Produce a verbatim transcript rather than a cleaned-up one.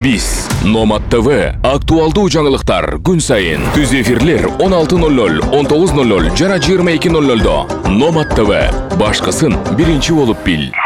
Биз Номад ТВ актуалдуу жаңылыктар күн сайын түз эфирлер он алты ноль ноль, он тогуз ноль ноль жана жыйырма эки ноль нольдо. Номад ТВ башкысын биринчи болуп бил.